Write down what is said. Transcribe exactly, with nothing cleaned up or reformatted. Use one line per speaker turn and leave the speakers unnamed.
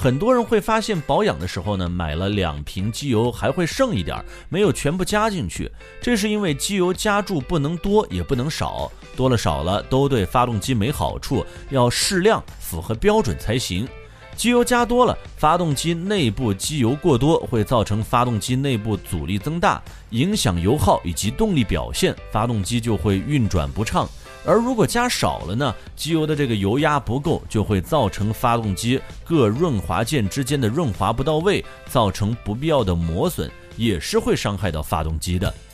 很多人会发现保养的时候呢，买了两瓶机油还会剩一点，没有全部加进去，这是因为机油加注不能多也不能少，多了少了都对发动机没好处，要适量符合标准才行。机油加多了，发动机内部机油过多会造成发动机内部阻力增大，影响油耗以及动力表现，发动机就会运转不畅。而如果加少了呢，机油的这个油压不够，就会造成发动机各润滑件之间的润滑不到位，造成不必要的磨损，也是会伤害到发动机的。